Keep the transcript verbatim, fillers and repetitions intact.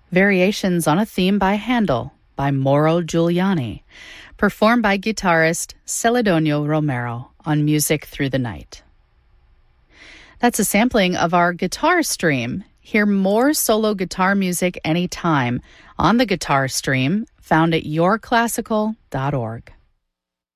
Variations on a Theme by Handel by Mauro Giuliani, performed by guitarist Celedonio Romero on Music Through the Night. That's a sampling of our guitar stream. Hear more solo guitar music anytime on the guitar stream found at your classical dot org.